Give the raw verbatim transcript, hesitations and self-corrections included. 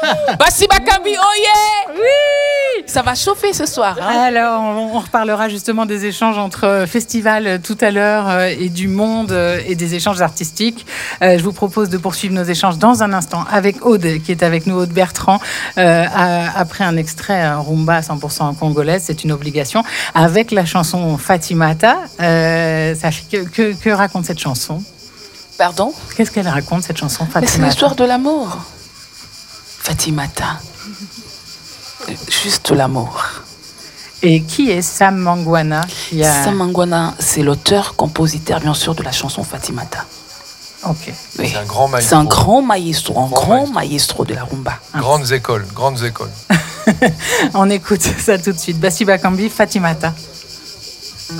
Bassi Bakambi, oh yeah! Oui! Ça va chauffer ce soir. Hein? Alors, on, on reparlera justement des échanges entre festivals tout à l'heure euh, et du monde euh, et des échanges artistiques. Euh, je vous propose de poursuivre nos échanges dans un instant avec Aude, qui est avec nous, Aude Bertrand, euh, à, après un extrait euh, rumba cent pour cent congolaise, c'est une obligation, avec la chanson Fatimata. Euh, ça, que, que, que raconte cette chanson? Pardon? Qu'est-ce qu'elle raconte, cette chanson, Fatimata? C'est l'histoire de l'amour. Fatimata. Juste l'amour. Et qui est Sam Mangwana? a... Sam Mangwana, c'est l'auteur, compositeur, bien sûr, de la chanson Fatimata. Ok. Oui. C'est un grand maestro. C'est un grand maestro, un grand, grand maestro. maestro de la rumba. Grandes écoles, grandes écoles. On écoute ça tout de suite. Bassi Bakambi, Fatimata.